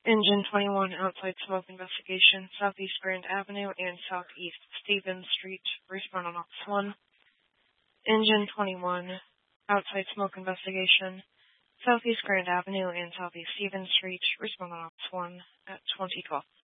Engine 21, outside smoke investigation, Southeast Grand Avenue and Southeast Stevens Street, respond on Ops 1. Engine 21, outside smoke investigation, Southeast Grand Avenue and Southeast Stevens Street, respond on Ops 1 at 2012.